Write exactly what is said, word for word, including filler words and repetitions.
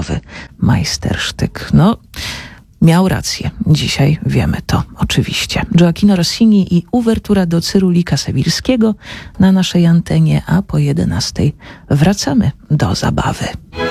zabawy majstersztyk. No, miał rację. Dzisiaj wiemy to oczywiście. Gioachino Rossini i uwertura do Cyrulika Sewilskiego na naszej antenie, a po jedenastej wracamy do zabawy.